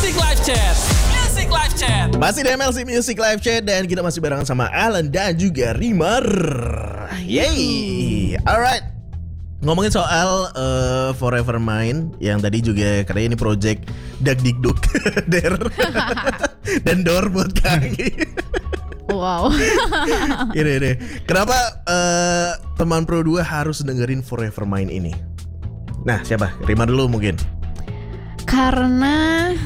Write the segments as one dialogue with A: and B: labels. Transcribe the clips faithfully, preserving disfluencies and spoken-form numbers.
A: Music Live Chat. Music Live Chat.
B: Masih di M L C Music Live Chat dan kita masih barengan sama Alan dan juga Rimar. Yeay. Alright. Ngomongin soal uh, Forever Mine yang tadi juga katanya ini project Dagdikduk Der dan Dor buat kaki.
C: Wow.
B: Ini deh. Kenapa uh, teman Pro dua harus dengerin Forever Mine ini? Nah, siapa? Rimar dulu mungkin.
C: Karena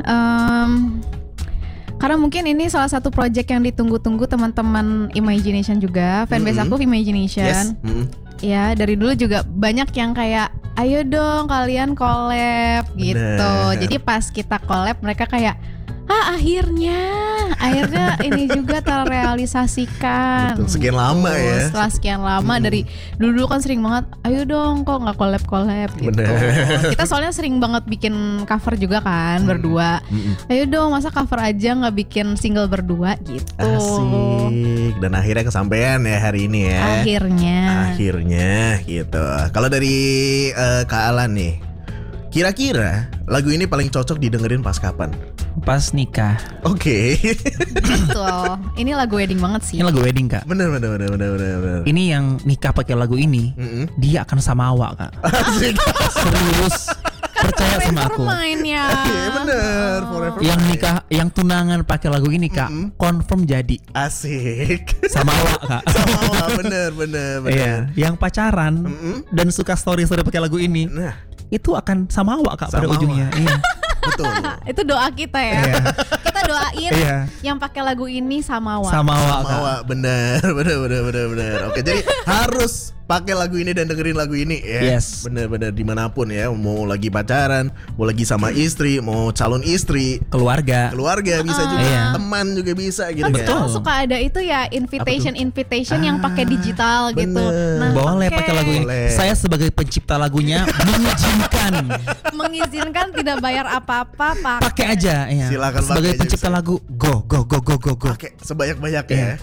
C: um, Karena mungkin ini salah satu project yang ditunggu-tunggu teman-teman Imagination juga. Fanbase
B: Mm-hmm.
C: aku Imagination.
B: Yes. Mm-hmm.
C: Ya, dari dulu juga banyak yang kayak ayo dong kalian collab gitu.
B: Bener.
C: Jadi pas kita collab mereka kayak ah akhirnya akhirnya ini juga terrealisasikan.
B: Betul, sekian lama ya.
C: Setelah sekian lama hmm. dari dulu kan sering banget ayo dong kok nggak collab collab gitu.
B: Bener.
C: Kita soalnya sering banget bikin cover juga kan hmm. berdua. Hmm. Ayo dong masa cover aja nggak bikin single berdua gitu.
B: Asik. Dan akhirnya kesampaian ya hari ini ya.
C: Akhirnya.
B: Akhirnya gitu. Kalau dari uh, Kak Alan nih, kira-kira lagu ini paling cocok didengerin pas kapan?
D: Pas nikah.
B: Oke. Okay.
C: Betul. Ini lagu wedding banget sih.
D: Ini lagu wedding kak.
B: Bener bener bener bener bener.
D: Ini yang nikah pakai lagu ini, mm-hmm. dia akan samawa kak.
B: Asik.
D: Serius. Percaya sama aku.
C: Iya
B: bener.
D: Oh. Yang nikah, yang tunangan pakai lagu ini kak, mm-hmm. confirm jadi.
B: Asik.
D: Samawa kak.
B: Samawa bener bener bener.
D: Iya. Yang pacaran mm-hmm. dan suka story story pakai lagu ini, nah itu akan samawa kak pada ujungnya. Iya.
B: Betul.
C: Itu doa kita ya.
D: Iya.
C: Kita doain iya. yang pakai lagu ini samawa.
D: Samawa,
B: samawa bener, bener, bener, bener, bener. Oke, jadi harus pakai lagu ini dan dengerin lagu ini ya.
D: Yes.
B: Bener-bener dimanapun ya. Mau lagi pacaran, mau lagi sama istri, mau calon istri,
D: keluarga,
B: keluarga bisa uh, juga, iya. teman juga bisa gitu.
C: Kan betul. Suka ada itu ya invitation, invitation ah, yang pakai digital bener. Gitu. Nah,
D: boleh okay. pakai lagu ini. Boleh. Saya sebagai pencipta lagunya mengizinkan.
C: mengizinkan tidak bayar apa-apa, pakai.
D: Pakai aja. Ya.
B: Silakan
D: sebagai
B: pakai
D: pencipta
B: aja,
D: lagu, go, go, go, go, go, go.
B: Pakai sebanyak-banyaknya. Ya.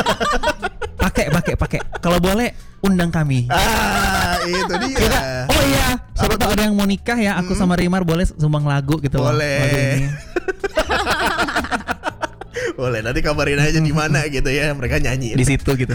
D: Pakai, pakai, pakai. Kalau boleh undang kami.
B: Ah, itu dia.
D: Kita, oh iya, siapa tahu ada yang mau nikah ya, aku hmm. sama Rimar boleh sumbang lagu gitu.
B: Boleh.
D: Lagu ini.
B: Boleh, nanti kabarin aja di mana gitu ya, mereka nyanyi.
D: Di situ gitu.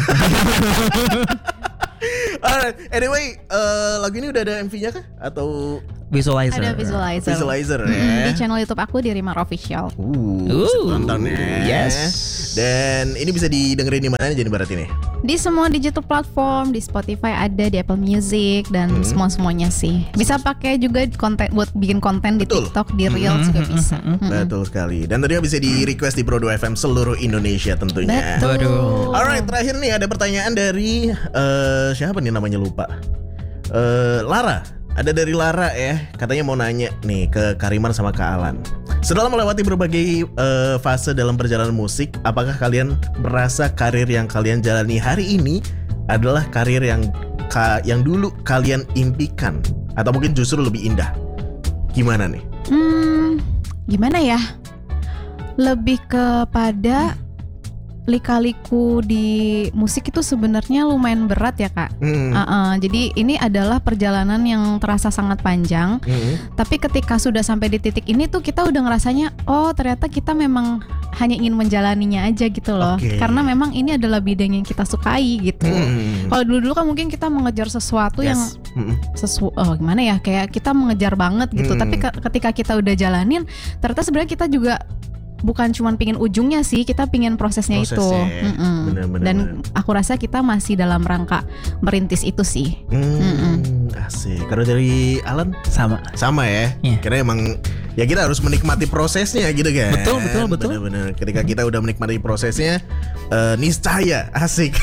B: Alright, anyway, uh, lagu ini udah ada M V-nya kah? Atau
C: visualizer? Ada visualizer.
B: Visualizer ya.
C: Mm-hmm. Di channel YouTube aku di Rimar Official.
B: Uh, uh tonton ya.
D: Yes.
B: Dan ini bisa didengerin di mana jadi barat ini?
C: Di semua digital platform, di Spotify ada, di Apple Music dan hmm. semua-semuanya sih. Bisa pakai juga konten buat bikin konten. Betul. Di TikTok, di Reels mm-hmm. juga bisa. Mm-hmm.
B: Betul sekali. Dan tentunya bisa di request di Pro dua F M seluruh Indonesia tentunya.
C: Betul.
B: Alright, terakhir nih ada pertanyaan dari uh, siapa nih namanya lupa. Uh, Lara. Ada dari Lara ya, katanya mau nanya nih ke Karimar sama Kak Alan. Setelah melewati berbagai uh, fase dalam perjalanan musik, apakah kalian merasa karir yang kalian jalani hari ini adalah karir yang ka, yang dulu kalian impikan atau mungkin justru lebih indah? Gimana nih?
C: Hmm, gimana ya? Lebih kepada lika-liku di musik itu sebenarnya lumayan berat ya kak. Mm. Uh-uh, jadi ini adalah perjalanan yang terasa sangat panjang. Mm. Tapi ketika sudah sampai di titik ini tuh kita udah ngerasanya, oh ternyata kita memang hanya ingin menjalaninya aja gitu loh. Okay. Karena memang ini adalah bidang yang kita sukai gitu. Mm. Kalau dulu-dulu kan mungkin kita mengejar sesuatu yes. yang mm. sesu, oh gimana ya, kayak kita mengejar banget gitu. Mm. Tapi ke- ketika kita udah jalanin, ternyata sebenarnya kita juga bukan cuma pingin ujungnya sih, kita pingin prosesnya, prosesnya. itu. Bener, bener, Dan bener. aku rasa kita masih dalam rangka merintis itu sih.
B: Hmm, asik. Kalau dari Alan
D: sama,
B: sama ya. Yeah. Karena emang ya kita harus menikmati prosesnya gitu kan.
D: Betul betul betul.
B: Bener-bener. Ketika kita udah menikmati prosesnya, uh, niscaya asik.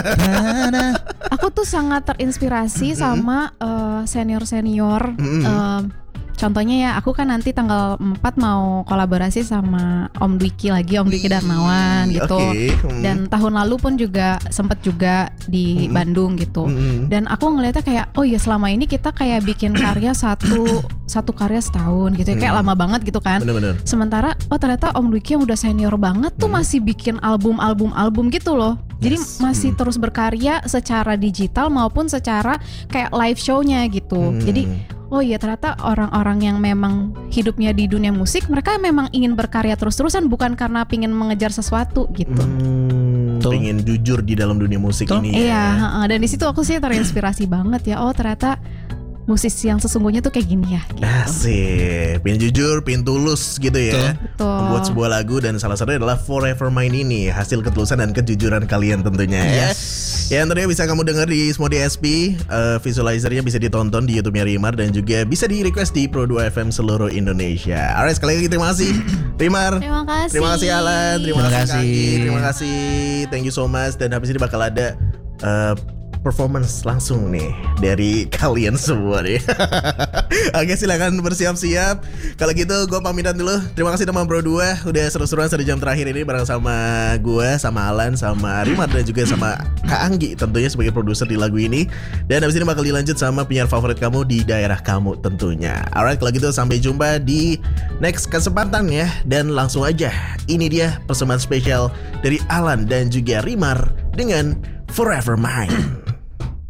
C: Aku tuh sangat terinspirasi mm-hmm. sama uh, senior-senior. Mm-hmm. Uh, Contohnya ya, aku kan nanti tanggal empat mau kolaborasi sama Om Dwiki lagi, Om Dwiki Darmawan gitu. Okay. Hmm. Dan tahun lalu pun juga sempet juga di hmm. Bandung gitu. Hmm. Dan aku ngeliatnya kayak, oh ya selama ini kita kayak bikin karya satu satu karya setahun gitu, hmm. kayak lama banget gitu kan.
B: Bener-bener.
C: Sementara, oh ternyata Om Dwiki yang udah senior banget tuh hmm. masih bikin album-album-album gitu loh. Jadi yes. masih hmm. terus berkarya secara digital maupun secara kayak live show-nya gitu. Hmm. Jadi oh iya ternyata orang-orang yang memang hidupnya di dunia musik, mereka memang ingin berkarya terus-terusan, bukan karena pingin mengejar sesuatu gitu.
B: Hmm, pengen jujur di dalam dunia musik
D: Tuh.
B: ini
C: Iya,
B: ya.
C: dan di situ aku sih terinspirasi banget ya. Oh ternyata musisi yang sesungguhnya tuh kayak gini ya. Gitu.
B: Asik, pengen jujur, pengen tulus gitu ya.
C: Betul.
B: Membuat sebuah lagu dan salah satunya adalah Forever Mine ini hasil ketulusan dan kejujuran kalian tentunya ya.
D: Yes.
B: Ya tentunya bisa kamu dengar di Smody S P, uh, visualizernya bisa ditonton di YouTube-nya Rimar dan juga bisa di request di Pro dua F M seluruh Indonesia. Alright, sekali lagi terima kasih Rimar.
C: Terima kasih.
B: Terima kasih Alan, terima,
D: Terima
B: kasih
D: kasih.
B: Kaki, terima kasih. Thank you so much, dan habis ini bakal ada uh, performance langsung nih dari kalian semua nih. Oke, silakan bersiap-siap. Kalau gitu gue pamitan dulu. Terima kasih teman Pro dua udah seru-seruan satu jam terakhir ini bareng sama gue, sama Alan, sama Rimar dan juga sama Kak Anggi tentunya sebagai produser di lagu ini. Dan habis ini bakal dilanjut sama penyiar favorit kamu di daerah kamu tentunya. Alright, kalau gitu sampai jumpa di next kesempatan ya. Dan langsung aja, ini dia persembahan spesial dari Alan dan juga Rimar dengan Forever Mine.